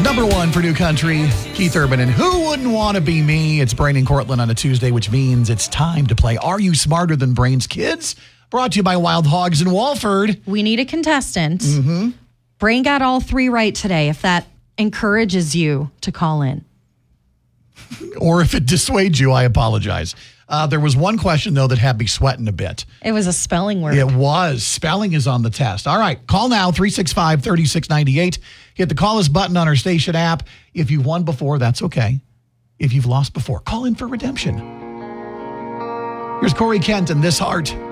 Number one for New Country, Keith Urban. And who wouldn't want to be me? It's Brain and Cortland on a Tuesday, which means it's time to play Are You Smarter Than Brains, Kids? Brought to you by Wild Hogs in Walford. We need a contestant. Brain got all three right today, if that encourages you to call in. Or if it dissuades you, I apologize. There was one question, though, that had me sweating a bit. It was a spelling word. It was. Spelling is on the test. All right. Call now, 365-3698. Hit the Call Us button on our station app. If you've won before, that's okay. If you've lost before, call in for redemption. Here's Corey Kent and This Heart.